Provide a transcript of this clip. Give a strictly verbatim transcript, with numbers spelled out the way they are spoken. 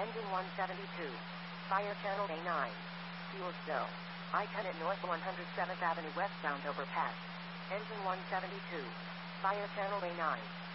Engine one seventy-two. Fire channel A nine. Fuel spill. I ten at North one hundred seventh Avenue westbound overpass. Engine one seventy-two. Fire channel A nine.